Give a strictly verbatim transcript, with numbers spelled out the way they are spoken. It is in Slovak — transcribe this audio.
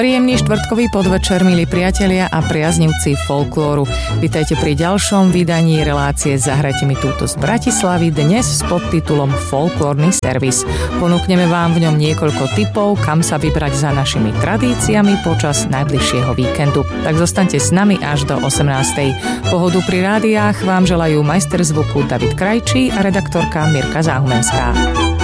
Príjemný štvrtkový podvečer, milí priatelia a priaznivci folklóru. Vítajte pri ďalšom vydaní relácie Zahrajte mi túto z Bratislavy, dnes s podtitulom Folklórny servis. Ponúkneme vám v ňom niekoľko tipov, kam sa vybrať za našimi tradíciami počas najbližšieho víkendu. Tak zostaňte s nami až do osemnástej. Pohodu pri rádiách vám želajú majster zvuku David Krajčí a redaktorka Mirka Záhumenská.